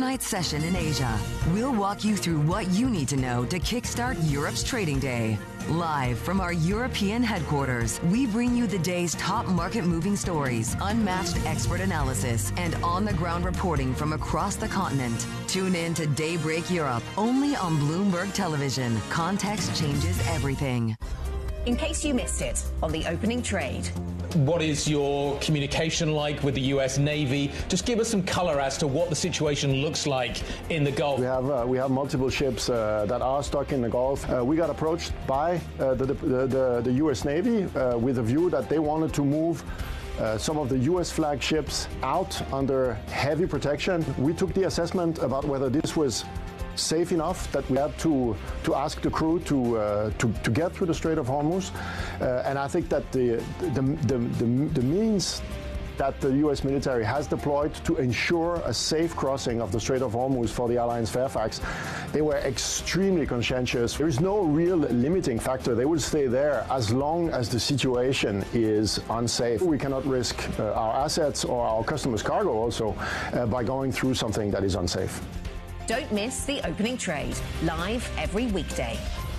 overnight session in Asia. We'll walk you through what you need to know to kickstart Europe's trading day. Live from our European headquarters, we bring you the day's top market-moving stories, unmatched expert analysis, and on-the-ground reporting from across the continent. Tune in to Daybreak Europe, only on Bloomberg Television. Context changes everything. In case you missed it on the opening trade. What is your communication like with the U.S. Navy? Just give us some color as to what the situation looks like in the Gulf. We have multiple ships that are stuck in the Gulf. We got approached by the U.S. Navy with a view that they wanted to move some of the U.S. flag ships out under heavy protection. We took the assessment about whether this was safe enough that we had to ask the crew to get through the Strait of Hormuz, and I think that the means that the U.S. military has deployed to ensure a safe crossing of the Strait of Hormuz for the Alliance Fairfax, they were extremely conscientious. There is no real limiting factor. They will stay there as long as the situation is unsafe. We cannot risk our assets or our customers' cargo also by going through something that is unsafe. Don't miss the opening trade, live every weekday.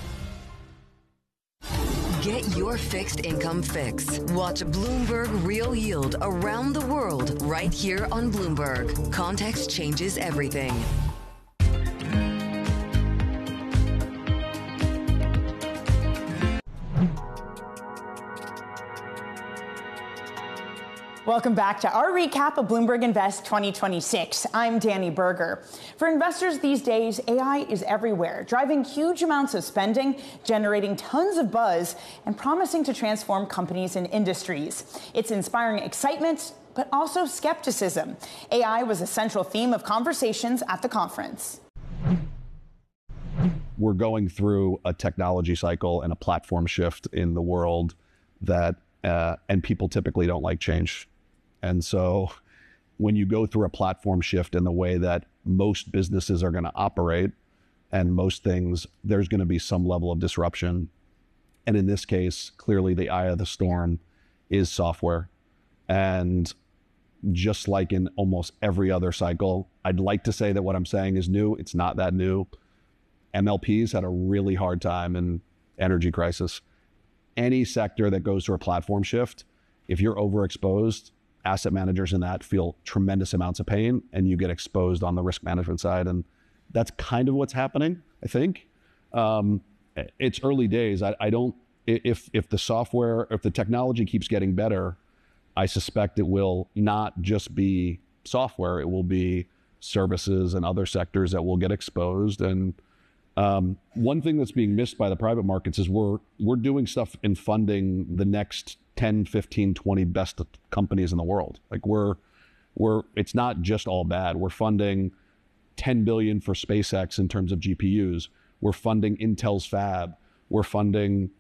Get your fixed income fix. Watch Bloomberg Real Yield around the world right here on Bloomberg. Context changes everything. Welcome back to our recap of Bloomberg Invest 2026. I'm Danny Berger. For investors these days, AI is everywhere, driving huge amounts of spending, generating tons of buzz, and promising to transform companies and industries. It's inspiring excitement, but also skepticism. AI was a central theme of conversations at the conference. We're going through a technology cycle and a platform shift in the world that, and people typically don't like change. And so when you go through a platform shift in the way that most businesses are going to operate and most things, there's going to be some level of disruption. And in this case, clearly the eye of the storm is software. And just like in almost every other cycle, I'd like to say that what I'm saying is new. It's not that new. MLPs had a really hard time in energy crisis. Any sector that goes through a platform shift, if you're overexposed, asset managers in that feel tremendous amounts of pain, and you get exposed on the risk management side. And that's kind of what's happening, I think. It's early days. If the software, if the technology keeps getting better, I suspect it will not just be software, it will be services and other sectors that will get exposed. And one thing that's being missed by the private markets is we're doing stuff in funding the next 10, 15, 20 best companies in the world. Like it's not just all bad. We're funding 10 billion for SpaceX in terms of GPUs. We're funding Intel's fab. We're funding,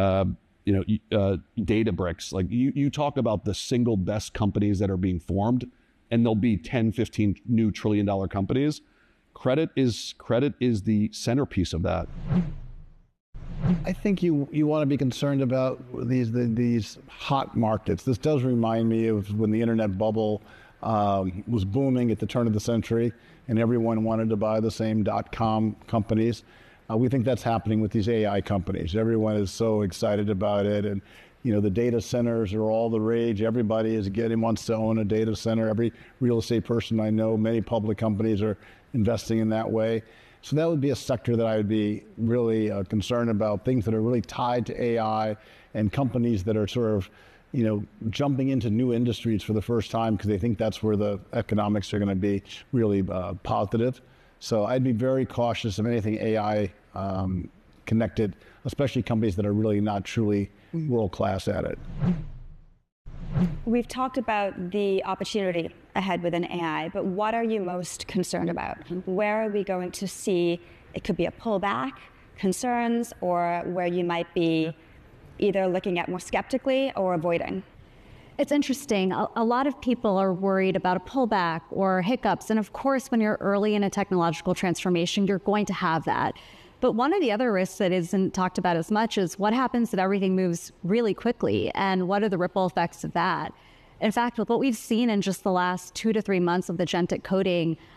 Databricks. Like you talk about the single best companies that are being formed, and there'll be 10, 15 new $1 trillion companies. Credit is the centerpiece of that. I think you want to be concerned about these hot markets. This does remind me of when the internet bubble was booming at the turn of the century, and everyone wanted to buy the same .com companies. We think that's happening with these AI companies. Everyone is so excited about it, and the data centers are all the rage. Everybody wants to own a data center. Every real estate person I know, many public companies are investing in that way. So that would be a sector that I would be really concerned about, things that are really tied to AI and companies that are sort of, jumping into new industries for the first time because they think that's where the economics are going to be really positive. So I'd be very cautious of anything AI connected, especially companies that are really not truly world-class at it. We've talked about the opportunity ahead within AI, but what are you most concerned about? Where are we going to see, it could be a pullback, concerns, or where you might be either looking at more skeptically or avoiding? It's interesting. A lot of people are worried about a pullback or hiccups. And of course, when you're early in a technological transformation, you're going to have that. But one of the other risks that isn't talked about as much is what happens if everything moves really quickly, and what are the ripple effects of that? In fact, with what we've seen in just the last 2 to 3 months of the agentic coding,